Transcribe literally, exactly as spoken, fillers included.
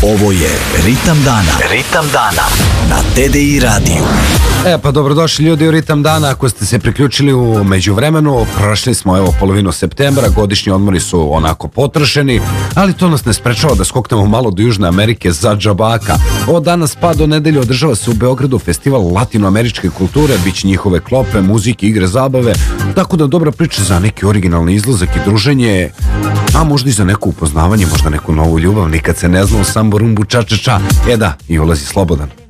Ovo je Ritam dana. Ritam dana na T D I radiju. E pa dobrodošli ljudi u Ritam dana. Ako ste se priključili u međuvremenu, prošli smo evo polovinu septembra, godišnji odmori su onako potrošeni, ali to nas ne sprečava da skoknemo malo do Južne Amerike za džabaka. Od danas pa do nedelje održava se u Beogradu festival latinoameričke kulture, biće njihove klope, muzike, igre, zabave, tako da dobra priča za neki originalni izlazak i druženje, a možda i za neko upoznavanje, možda neku novu ljubav, nikad se ne zna u sambo rumbu ča ča ča. E da, i ulazi slobodan.